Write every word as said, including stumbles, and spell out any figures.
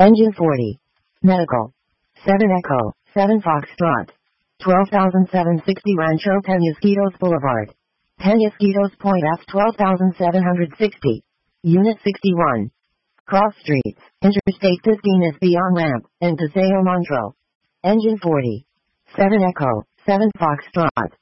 Engine forty. Medical. seven Echo, seven Foxtrot. twelve thousand seven hundred sixty Rancho Penasquitos Boulevard. Penasquitos Point F twelve thousand seven hundred sixty. Unit sixty-one. Cross Streets. Interstate fifteen is beyond ramp, and Paseo Montro. Engine forty. seven Echo, seven Foxtrot.